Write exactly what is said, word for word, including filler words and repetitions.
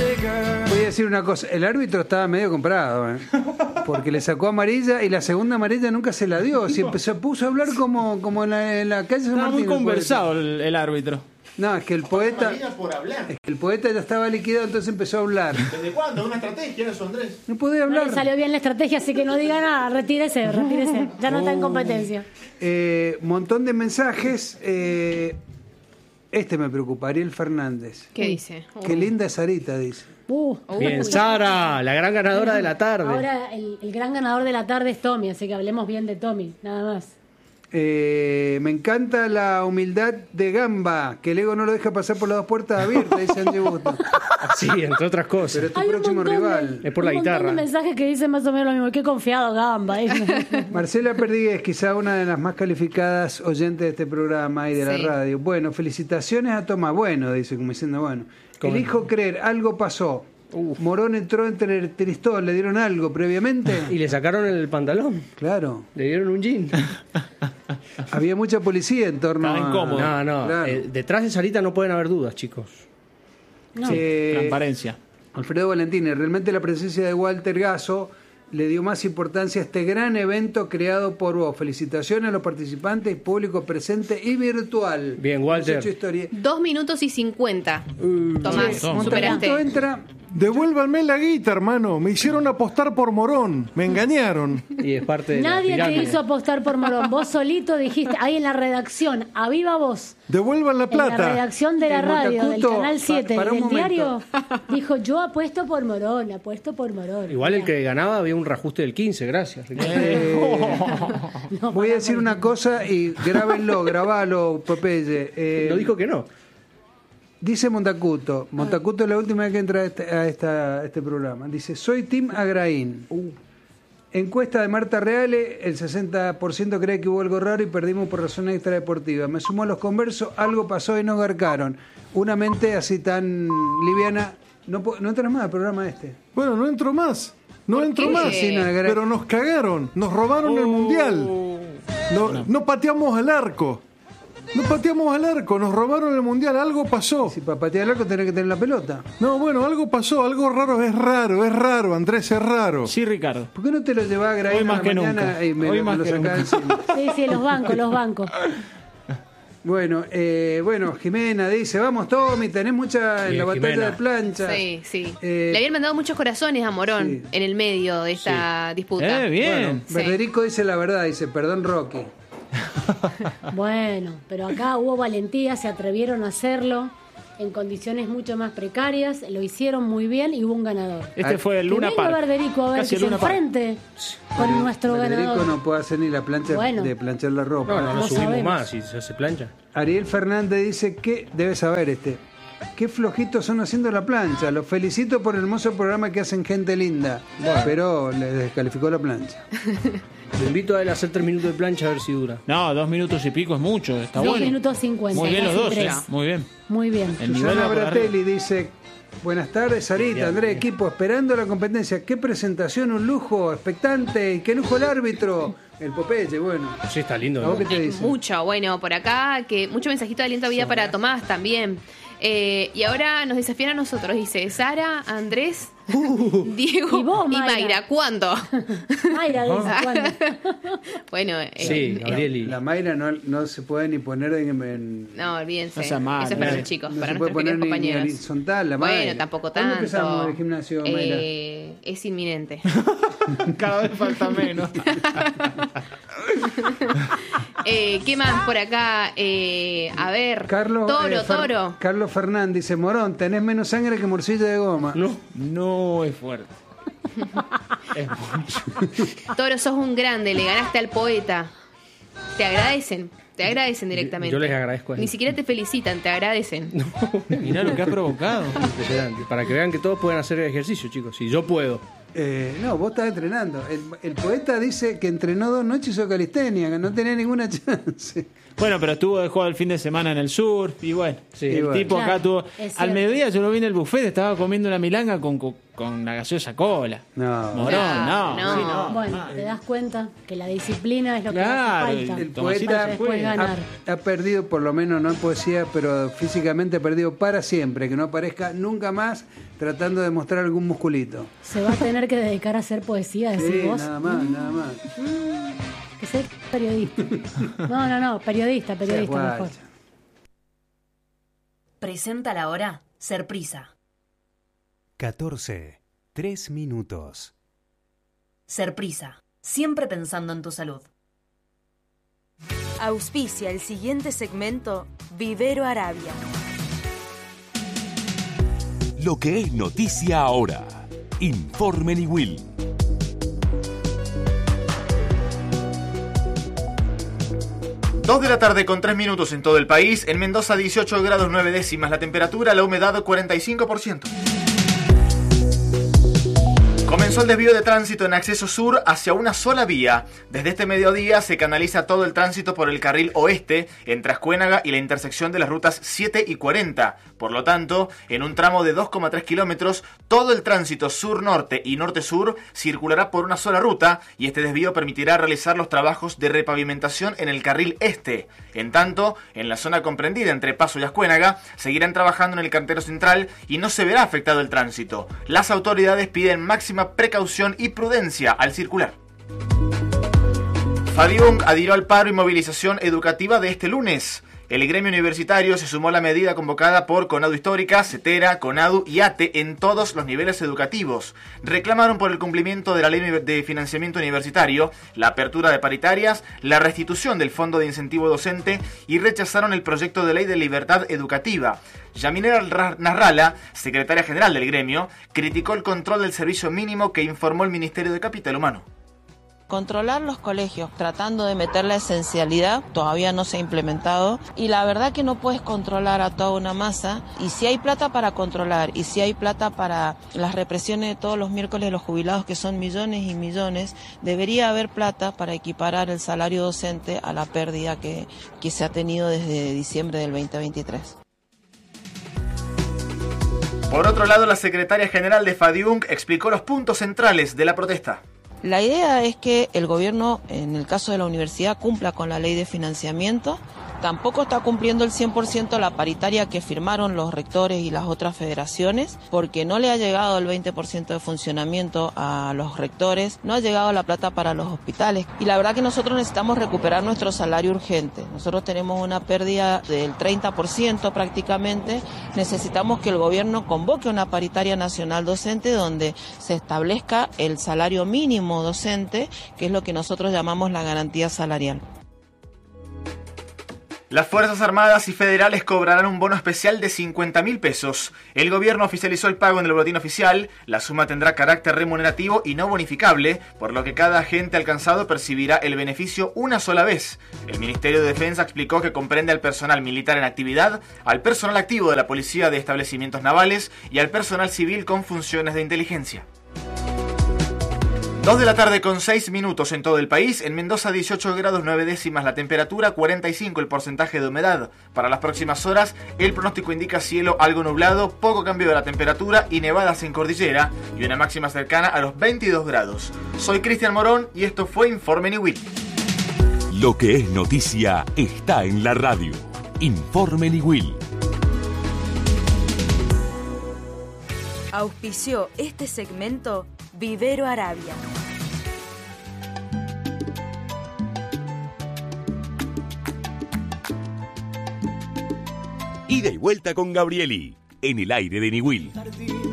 Voy a decir una cosa, el árbitro estaba medio comprado, ¿eh? Porque le sacó amarilla y la segunda amarilla nunca se la dio. Si empezó, puso a hablar como, como en, la, en la calle San Estaba Martín. muy conversado el, el árbitro. No, es que el poeta por hablar. es que el poeta ya estaba liquidado, entonces empezó a hablar. ¿Desde cuándo? ¿Una estrategia eso, Andrés? No podía No hablar. le salió bien la estrategia, así que no diga nada, retírese, retírese. Ya no está en competencia. Eh, montón de mensajes. Eh, este me preocupa, Ariel Fernández. ¿Qué dice? Qué linda es Sarita, dice. Uh, Bien, Sara, la gran ganadora de la tarde. Ahora el, el gran ganador de la tarde es Tommy, así que hablemos bien de Tommy, nada más. Eh, me encanta la humildad de Gamba, que el ego no lo deja pasar por las dos puertas abiertas, dice Andy Busto. Sí, entre otras cosas. Pero es tu Hay un próximo montón de- rival. Es por la un guitarra. montón de mensajes que dicen más o menos lo mismo. Qué confiado, Gamba. ¿eh? Marcela Perdigues, quizá una de las más calificadas oyentes de este programa y de Sí. la radio. Bueno, felicitaciones a Tomás. Bueno, dice, como diciendo, bueno. ¿Cómo Elijo creer, algo pasó. Morón entró entre el tristón, ¿le dieron algo previamente? Y le sacaron el pantalón. Claro. Le dieron un jean. Había mucha policía en torno Estaba a... incómodo. No, no. Claro. eh, detrás de Sarita no pueden haber dudas, chicos. No. Eh, Transparencia. Alfredo Valentini, realmente la presencia de Walter Gasso le dio más importancia a este gran evento creado por vos. Felicitaciones a los participantes, público presente y virtual. Bien, Walter. Hemos hecho historia. Dos minutos y cincuenta. Tomás, Sí, Montaguto superaste. entra. Devuélvanme la guita, hermano. Me hicieron apostar por Morón. Me engañaron. Y es parte de la Nadie te pirámide. hizo apostar por Morón. Vos solito dijiste, ahí en la redacción, a viva voz. Devuelvan la En la plata. redacción de la El radio, del Montacuto, Canal siete, pa- para un del diario, momento. dijo, yo apuesto por Morón, apuesto por Morón. Igual el que ganaba había un reajuste del quince, gracias. Eh, No, voy a pará, decir porque- una cosa y grábenlo, grabalo, Popeye. Eh, No dijo que no. Dice Montacuto, Montacuto es la última vez que entra a este, a esta- a este programa. Dice, soy Tim Agraín. Encuesta de Marta Reale, el sesenta por ciento cree que hubo algo raro y perdimos por razones extradeportivas. Me sumo a los conversos, algo pasó y nos garcaron. Una mente así tan liviana, no, po- no entras más al programa este. Bueno, no entro más. No ¿Por entro qué? más. Sí, no, gra- Pero nos cagaron. Nos robaron el mundial. No, no pateamos al arco. No pateamos al arco. Nos robaron el mundial. Algo pasó. Si para patear el arco tenés que tener la pelota. No, bueno, algo pasó. Algo raro. Es raro. Es raro, Andrés. Es raro. Sí, Ricardo. ¿Por qué no te lo llevás a Graín Hoy a más la que mañana nunca. y me, Hoy lo- me más lo que sacás nunca. encima? Sí, sí, los bancos, los bancos. Bueno, eh, bueno, Jimena dice, vamos Tommy, tenés mucha en Bien, la batalla Jimena. de plancha. Sí, sí. Eh, Le habían mandado muchos corazones a Morón sí. en el medio de esta disputa. Eh, bien. Bueno, Sí. Federico dice la verdad, dice, perdón Rocky. Bueno, pero acá hubo valentía, se atrevieron a hacerlo en condiciones mucho más precarias, lo hicieron muy bien y hubo un ganador. Este fue el Que Luna venga Park. Federico a ver Casi que el se Luna Park. enfrente con nuestro Federico ganador. no puede hacer ni la plancha Bueno. de planchar la ropa. No, no, no No subimos sabemos. más si se hace plancha. Ariel Fernández dice que, debe saber este, qué flojitos son haciendo la plancha. Los felicito por el hermoso programa que hacen gente linda. Pero le descalificó la plancha. Lo invito a él a hacer tres minutos de plancha a ver si dura. No, dos minutos y pico es mucho. Está Dos bueno. minutos cincuenta. Muy bien los casi dos, tres. eh. Muy bien. Muy bien. El nivel Susana va por Bratelli dice, buenas tardes Sarita, Bien, Andrés, bien. equipo, esperando la competencia. Qué presentación, un lujo, expectante, y qué lujo el árbitro. El Popeye, bueno. Sí, está lindo. ¿A vos ¿no? qué te dice? Mucho, bueno, por acá, que mucho mensajito de aliento a vida para Tomás también. Eh, y ahora nos desafían a nosotros, dice Sara, Andrés, Diego Y vos, y Mayra. Mayra. ¿Cuándo? Mayra dice, ¿cuándo? Bueno, eh, Sí, eh, Gabriel y... La Mayra no, no se puede ni poner en... en- no, olvídense. No sea malo, Eso es para eh. los chicos, no para se puede nuestros poner queridos ni, ni compañeros. horizontal, la Mayra. Bueno, tampoco ¿Cuándo tanto. empezamos el gimnasio, Mayra? Eh, es inminente. Cada vez falta menos. Eh, ¿Qué más por acá? Eh, a ver, Carlos, Toro, eh, Fer- Toro. Carlos Fernández dice, Morón, tenés menos sangre que morcilla de goma. No, No es fuerte. Es mucho. Toro, sos un grande, le ganaste al poeta. Te agradecen, te agradecen directamente. Yo les agradezco a Ni ellos. siquiera te felicitan, te agradecen. Mirá lo que ha provocado. impresionante. Para que vean que todos pueden hacer ejercicio, chicos. Si yo puedo. Eh, no, vos estás entrenando. El, el poeta dice que entrenó dos noches y hizo calistenia, que no tenía ninguna chance. Bueno, pero estuvo de juego el fin de semana en el sur y bueno, Sí, el bueno. tipo acá Claro, tuvo... es Al cierto. mediodía yo lo vi en el buffet, estaba comiendo una milanga con, co- con la gaseosa cola. No. Morón, No, no. no. sí, no. Bueno, te das cuenta que la disciplina es lo que Claro, hace falta. El Tomasito poeta se después fue. ganar. ha, ha perdido, por lo menos no en poesía, pero físicamente ha perdido para siempre, que no aparezca nunca más tratando de mostrar algún musculito. Se va a tener que dedicar a hacer poesía, decís Sí, vos. nada más, nada más. Que ser periodista. No, no, no, periodista, periodista Sea mejor. guacha. Presenta la hora Serprisa. catorce, tres minutos. Serprisa, siempre pensando en tu salud. Auspicia el siguiente segmento Vivero Arabia. Lo que es noticia ahora. Informe Niwil. dos de la tarde con tres minutos en todo el país. En Mendoza dieciocho grados nueve décimas la temperatura, la humedad cuarenta y cinco por ciento. Comenzó el desvío de tránsito en acceso sur hacia una sola vía. Desde este mediodía se canaliza todo el tránsito por el carril oeste entre Ascuénaga y la intersección de las rutas siete y cuarenta. Por lo tanto, en un tramo de dos coma tres kilómetros, todo el tránsito sur-norte y norte-sur circulará por una sola ruta y este desvío permitirá realizar los trabajos de repavimentación en el carril este. En tanto, en la zona comprendida entre Paso y Ascuénaga, seguirán trabajando en el cantero central y no se verá afectado el tránsito. Las autoridades piden máxima precaución y prudencia al circular. FADIUNC adhirió al paro y movilización educativa de este lunes. El gremio universitario se sumó a la medida convocada por CONADU Histórica, CETERA, CONADU y ATE en todos los niveles educativos. Reclamaron por el cumplimiento de la ley de financiamiento universitario, la apertura de paritarias, la restitución del fondo de incentivo docente y rechazaron el proyecto de ley de libertad educativa. Yamina Narrala, secretaria general del gremio, criticó el control del servicio mínimo que informó el Ministerio de Capital Humano. Controlar los colegios tratando de meter la esencialidad todavía no se ha implementado y la verdad que no puedes controlar a toda una masa y si hay plata para controlar y si hay plata para las represiones de todos los miércoles de los jubilados que son millones y millones, debería haber plata para equiparar el salario docente a la pérdida que, que se ha tenido desde diciembre del veinte veintitrés. Por otro lado, la secretaria general de FADIUNC explicó los puntos centrales de la protesta. La idea es que el gobierno, en el caso de la universidad, cumpla con la ley de financiamiento. Tampoco está cumpliendo el cien por ciento la paritaria que firmaron los rectores y las otras federaciones, porque no le ha llegado el veinte por ciento de funcionamiento a los rectores, no ha llegado la plata para los hospitales. Y la verdad que nosotros necesitamos recuperar nuestro salario urgente. Nosotros tenemos una pérdida del treinta por ciento prácticamente. Necesitamos que el gobierno convoque una paritaria nacional docente donde se establezca el salario mínimo docente, que es lo que nosotros llamamos la garantía salarial. Las Fuerzas Armadas y Federales cobrarán un bono especial de cincuenta mil pesos. El gobierno oficializó el pago en el boletín oficial. La suma tendrá carácter remunerativo y no bonificable, por lo que cada agente alcanzado percibirá el beneficio una sola vez. El Ministerio de Defensa explicó que comprende al personal militar en actividad, al personal activo de la Policía de Establecimientos Navales y al personal civil con funciones de inteligencia. dos de la tarde con seis minutos en todo el país. En Mendoza dieciocho grados nueve décimas la temperatura, cuarenta y cinco el porcentaje de humedad. Para las próximas horas el pronóstico indica cielo algo nublado, poco cambio de la temperatura y nevadas en cordillera y una máxima cercana a los veintidós grados. Soy Cristian Morón y esto fue Informe Niwil. Lo que es noticia está en la radio. Informe Niwil. Auspició este segmento Vivero Arabia. Ida y vuelta con Gabrieli en el aire de Niwil.